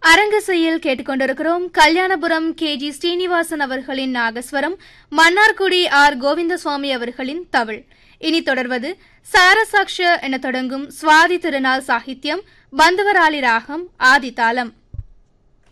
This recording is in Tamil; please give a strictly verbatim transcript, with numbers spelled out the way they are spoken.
அரங்கசையில் கேட்டுக்கொண்டிருக்கிறோம். கல்யாணபுரம் கே ஜி ஸ்ரீனிவாசன் அவர்களின் நாகஸ்வரம், மன்னார்குடி ஆர் கோவிந்தசுவாமி அவர்களின் தவில். இனி தொடர்வது சாரசாக்ஷ என தொடங்கும் சுவாதி திருநாள் சாகித்யம், பந்துவராளி ராகம், ஆதிதாளம்.